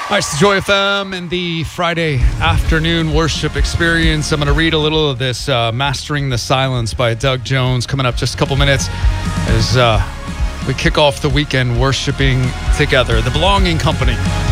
All right, it's the Joy FM and the Friday afternoon worship experience. I'm going to read a little of this Mastering the Silence by Doug Jones coming up just a couple minutes as we kick off the weekend worshiping together. The Belonging Company.